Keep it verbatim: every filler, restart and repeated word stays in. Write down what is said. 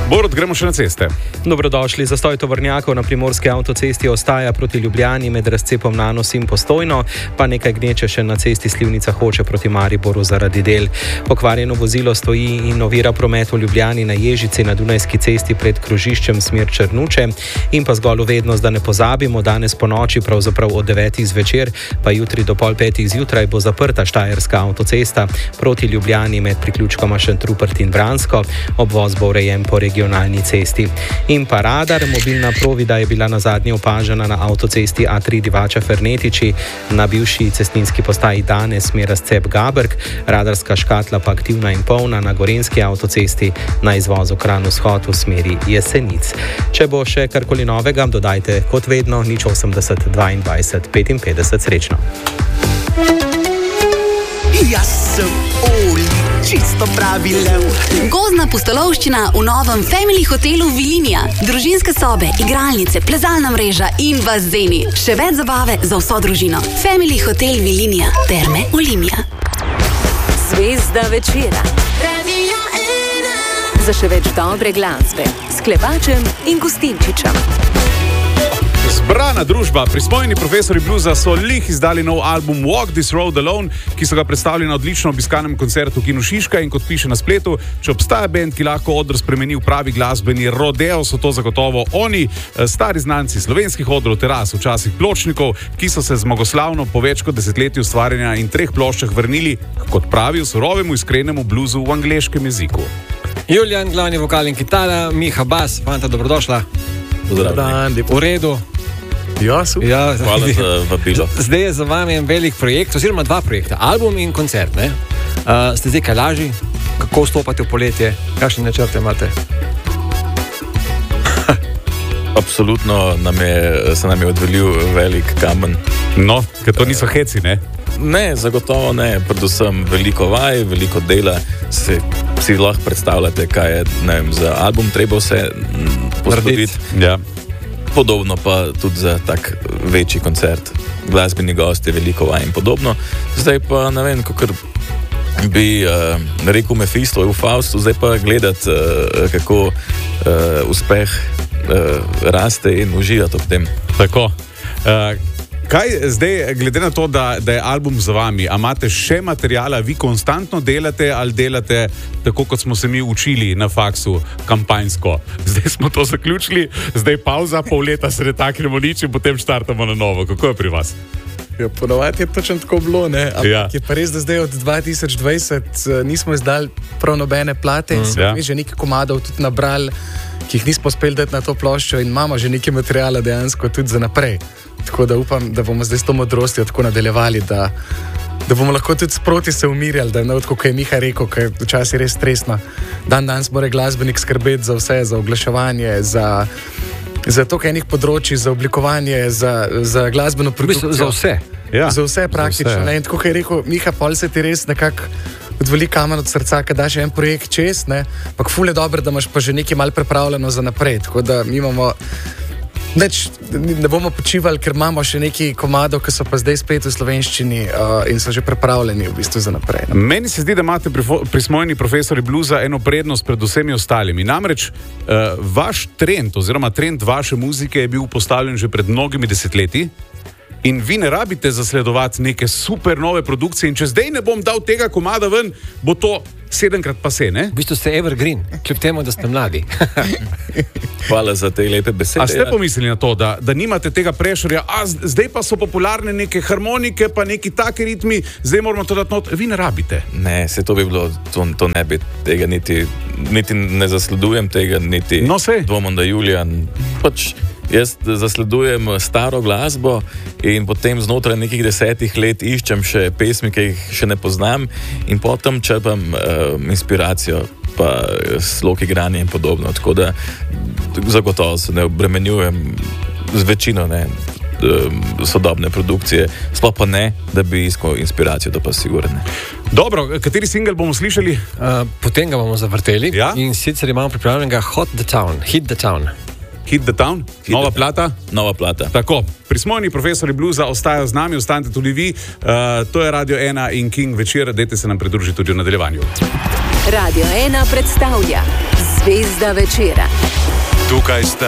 Borut, gremo še na ceste. Dobrodošli. Zastoj tovornjakov na primorski avtocesti ostaja proti Ljubljani med razcepom Nanos in Postojno, pa nekaj gneče še na cesti Slivnica Hoče proti Mariboru zaradi del. Pokvarjeno vozilo stoji in ovira promet v Ljubljani na Ježici na Dunajski cesti pred krožiščem smer Črnuče. In pa zgolj vednost, da ne pozabimo, danes po noči, pravzaprav od devetih zvečer, pa jutri do pol petih zjutraj bo zaprta Štajerska avtocesta proti Ljubljani med priključkoma Šentrupert in Vransko. Obvoz bo urejen po regionalni cesti. In pa radar, mobilna provida je bila na zadnje opažena na avtocesti A tri Divača Fernetiči, na bivši cestninski postaji Danes smer razcep Gaberg, radarska škatla pa aktivna in polna na Gorenjski avtocesti na izvozu Kranj-Vzhod v smeri Jesenic. Če bo še karkoli novega, dodajte kot vedno nič osemdeset dvaindvajset petinpetdeset. Srečno. Jaz sem Oli, čisto pravi lev. Gozdna pustolovščina v novem Family hotelu Vilinija. Družinske sobe, igralnice, plezalna mreža in bazeni. Še več zabave za vso družino. Family hotel Vilinija. Terme Olimia. Zvezda večera. Radio ena. Za še več dobre glasbe s Klepačem in Gustinčičem. Zbrana družba, prismojeni profesori bluza so lih izdali nov album Walk This Road Alone, ki so ga predstavili na odlično obiskanem koncertu Kinu Šiška, in kot piše na spletu, če obstaja bend, ki lahko odr spremeni v pravi glasbeni rodeo, so to zagotovo oni, stari znanci slovenskih odrov, teras, včasih pločnikov, ki so se zmagoslavno po več kot desetletju ustvarjanja in treh ploščah vrnili, kot pravijo, surovemu iskrenemu bluzu v angleškem jeziku. Julian, glavni vokal in kitara, Miha bas, fanta, dobrodošla. Pozdravljeni. V redu. Ja, ja, hvala za vabilo. Zdaj je za vami en velik projekt, oziroma dva projekta, album in koncert. Ne? Uh, ste zdaj kaj lažji? Kako vstopate v poletje? Kakšne načrte imate? Absolutno nam je, se nam je odvalil velik kamen. No, ker to niso heci, ne? Ne, zagotovo ne. Predvsem veliko vaj, veliko dela. Se, si lahko predstavljate, kaj je, ne vem, za album treba vse postoriti. Ja. Podobno pa tudi za tak večji koncert, glasbeni gosti, veliko vaj in podobno. Zdaj pa ne vem, kakor bi uh, rekel Mephisto v Faustu, zdaj pa gledati, uh, kako uh, uspeh uh, raste in uživati ob tem. Tako. Uh, Kaj zdaj, glede na to, da, da je album za vami, a imate še materijala, vi konstantno delate ali delate tako, kot smo se mi učili na faksu, kampanjsko? Zdaj smo to zaključili, zdaj pauza, pol leta se ne taknemo nič in potem štartamo na novo. Kako je pri vas? Ja, ponovadi je točno tako bilo, ne? Ampak ja. Je pa res, da zdaj od dva tisoč dvajset nismo izdali prav nobene plate in mm, smo ja. mi že nekaj komadov tudi nabrali, ki jih nismo uspeli dati na to ploščo, in imamo že nekaj materijala dejansko tudi za naprej. Tako da upam, da bomo zdaj s to modrostjo tako nadaljevali, da, da bomo lahko tudi sproti se umirjali, da ne od kako je Miha rekel, ker je včasih res stresno. Dan danes mora glasbenik skrbeti za vse, za oglaševanje, za, za toliko enih področji, za oblikovanje, za, za glasbeno produkcijo. Za vse. Ja. Za vse praktično. Za vse, ja. In tako je rekel Miha, pol se ti res nekako odvali kamen od srca, kad daš en projekt čez, ne? Pak ful je dobro, da imaš pa že nekaj malo pripravljeno za naprej. Tako da mi imamo Neč, ne bomo počivali, ker imamo še neki komadov, ki so pa zdaj spet v slovenščini uh, in so že pripravljeni v bistvu za naprej. No. Meni se zdi, da imate prismojeni profesori bluza eno prednost pred vsemi ostalimi. Namreč uh, vaš trend oziroma trend vaše muzike je bil postavljen že pred mnogimi desetletji in vi ne rabite zasledovati neke super nove produkcije in če zdaj ne bom dal tega komada ven, bo to sedemkrat pa se, ne? V bistvu ste evergreen, kljub temu, da ste mladi. Hvala za te lepe besede. A ste pomislili na to, da, da nimate tega prešerja, a zdaj pa so popularne neke harmonike, pa neki taki ritmi, zdaj moramo to dati not, vi ne rabite? Ne, se to bi bilo, to, to ne bi tega niti, niti ne zasledujem tega, niti no, dvomom, da Julian, pač jaz zasledujem staro glasbo in potem znotraj nekih desetih let iščem še pesmi, ki jih še ne poznam in potem črpam uh, inspiracijo pa slog igranja in podobno. Tako da zagotovo se ne obremenjujem z večino ne, sodobne produkcije, sploh pa ne, da bi iskal inspiracijo, to pa sigurno. Dobro, kateri singel bomo slišali? Uh, potem ga bomo zavrteli ja? In sicer imamo pripravljenega Hot the Town, Hit the Town. Hit the Town, Hit nova the plata. Nova plata. Tako, prismojni profesori bluza ostajajo z nami, ostanite tudi vi. Uh, to je Radio ena in King večer, dajte se nam pridružiti tudi v nadaljevanju. Radio ena predstavlja Zvezda večera. Tukaj sta